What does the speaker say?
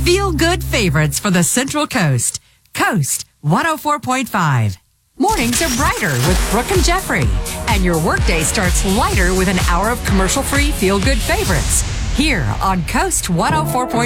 Feel-good favorites for the Central Coast. Coast 104.5. Mornings are brighter with Brooke and Jeffrey. And your workday starts lighter with an hour of commercial-free feel-good favorites. Here on Coast 104.5.